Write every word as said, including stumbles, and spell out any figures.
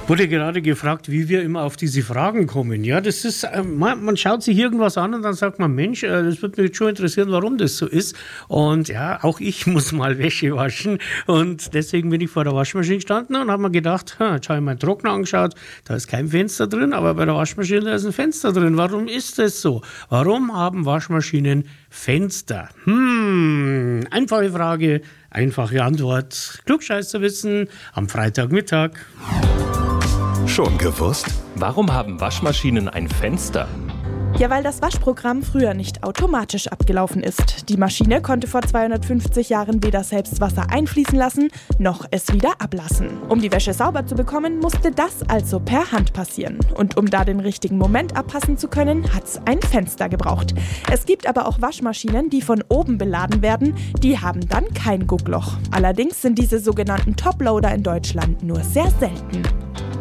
Wurde gerade gefragt, wie wir immer auf diese Fragen kommen. Ja, das ist, äh, man, man schaut sich irgendwas an und dann sagt man, Mensch, äh, das würde mich schon interessieren, warum das so ist. Und ja, auch ich muss mal Wäsche waschen und deswegen bin ich vor der Waschmaschine gestanden und habe mir gedacht, ha, jetzt habe ich meinen Trockner angeschaut, da ist kein Fenster drin, aber bei der Waschmaschine da ist ein Fenster drin. Warum ist das so? Warum haben Waschmaschinen Fenster? Hm, einfache Frage, einfache Antwort. Klugscheißerwissen am Freitagmittag. Schon gewusst? Warum haben Waschmaschinen ein Fenster? Ja, weil das Waschprogramm früher nicht automatisch abgelaufen ist. Die Maschine konnte vor zweihundertfünfzig Jahren weder selbst Wasser einfließen lassen, noch es wieder ablassen. Um die Wäsche sauber zu bekommen, musste das also per Hand passieren. Und um da den richtigen Moment abpassen zu können, hat's ein Fenster gebraucht. Es gibt aber auch Waschmaschinen, die von oben beladen werden. Die haben dann kein Guckloch. Allerdings sind diese sogenannten Toploader in Deutschland nur sehr selten.